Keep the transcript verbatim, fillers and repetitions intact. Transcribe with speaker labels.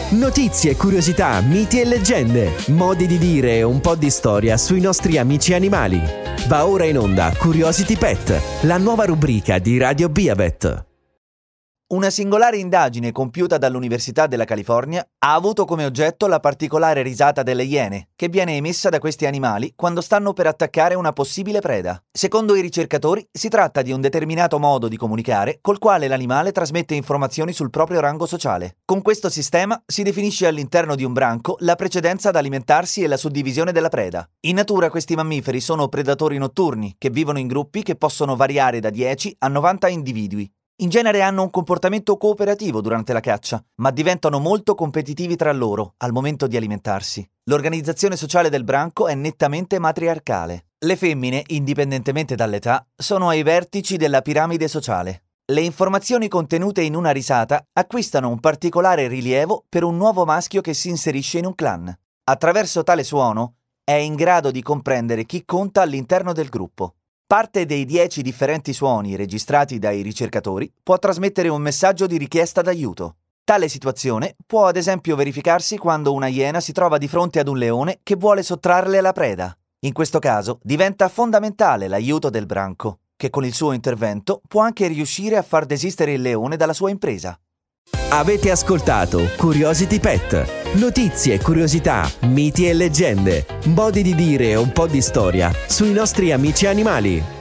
Speaker 1: Notizie, curiosità, miti e leggende, modi di dire e un po' di storia sui nostri amici animali. Va ora in onda Curiosity Pet, la nuova rubrica di Radio Beavet.
Speaker 2: Una singolare indagine compiuta dall'Università della California ha avuto come oggetto la particolare risata delle iene, che viene emessa da questi animali quando stanno per attaccare una possibile preda. Secondo i ricercatori, si tratta di un determinato modo di comunicare col quale l'animale trasmette informazioni sul proprio rango sociale. Con questo sistema si definisce all'interno di un branco la precedenza ad alimentarsi e la suddivisione della preda. In natura questi mammiferi sono predatori notturni, che vivono in gruppi che possono variare da dieci a novanta individui. In genere hanno un comportamento cooperativo durante la caccia, ma diventano molto competitivi tra loro al momento di alimentarsi. L'organizzazione sociale del branco è nettamente matriarcale. Le femmine, indipendentemente dall'età, sono ai vertici della piramide sociale. Le informazioni contenute in una risata acquistano un particolare rilievo per un nuovo maschio che si inserisce in un clan. Attraverso tale suono è in grado di comprendere chi conta all'interno del gruppo. Parte dei dieci differenti suoni registrati dai ricercatori può trasmettere un messaggio di richiesta d'aiuto. Tale situazione può ad esempio verificarsi quando una iena si trova di fronte ad un leone che vuole sottrarle la preda. In questo caso diventa fondamentale l'aiuto del branco, che con il suo intervento può anche riuscire a far desistere il leone dalla sua impresa.
Speaker 1: Avete ascoltato Curiosity Pet. Notizie, curiosità, miti e leggende, modi di dire e un po' di storia sui nostri amici animali.